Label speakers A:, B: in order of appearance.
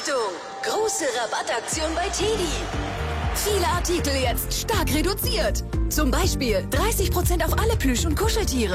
A: Achtung! Große Rabattaktion bei TEDi.
B: Viele Artikel jetzt stark reduziert. Zum Beispiel 30% auf alle Plüsch- und Kuscheltiere.